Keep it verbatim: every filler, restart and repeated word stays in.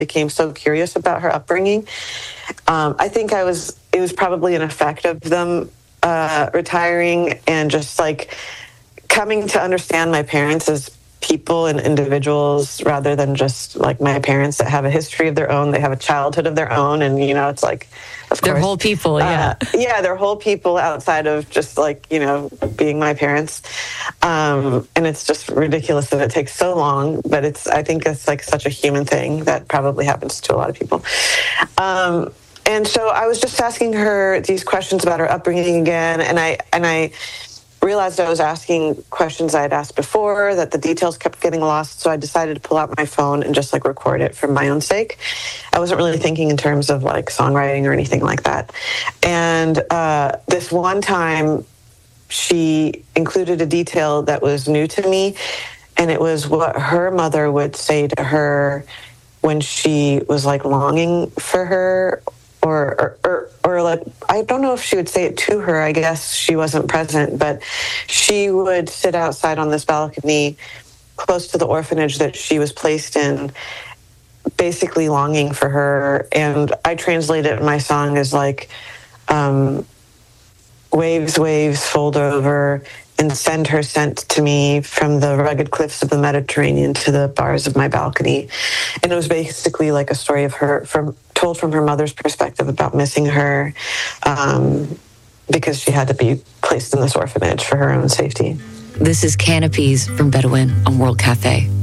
became so curious about her upbringing. Um, I think I was, it was probably an effect of them uh, retiring and just like coming to understand my parents as people and individuals rather than just like my parents that have a history of their own. They have a childhood of their own. And, you know, it's like, of they're course, whole people. Yeah. Uh, yeah. They're whole people outside of just like, you know, being my parents. Um, and it's just ridiculous that it takes so long, but it's, I think it's like such a human thing that probably happens to a lot of people. Um, and so I was just asking her these questions about her upbringing again. And I, and I, realized I was asking questions I had asked before, that the details kept getting lost. So I decided to pull out my phone and just like record it for my own sake. I wasn't really thinking in terms of like songwriting or anything like that. And uh, this one time she included a detail that was new to me. And it was what her mother would say to her when she was like longing for her. Or, or, or, or like, I don't know if she would say it to her. I guess she wasn't present, but she would sit outside on this balcony close to the orphanage that she was placed in, basically longing for her. And I translate it in my song as like, um, waves, waves fold over and send her scent to me from the rugged cliffs of the Mediterranean to the bars of my balcony. And it was basically like a story of her from told from her mother's perspective about missing her um, because she had to be placed in this orphanage for her own safety. This is Canopies from Bedouin on World Cafe.